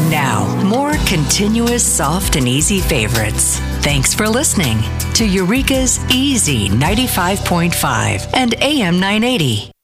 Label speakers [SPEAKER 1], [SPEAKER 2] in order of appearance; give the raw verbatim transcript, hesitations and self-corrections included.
[SPEAKER 1] Now, more continuous, soft, and easy favorites. Thanks for listening to Eureka's Easy ninety-five point five and A M nine eighty.